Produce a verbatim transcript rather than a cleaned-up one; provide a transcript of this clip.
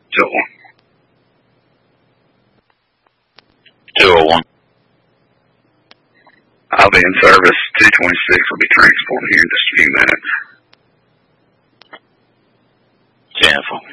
two oh one. two oh one. I'll be in service. two twenty-six will be transported here in just a few minutes. Ten four.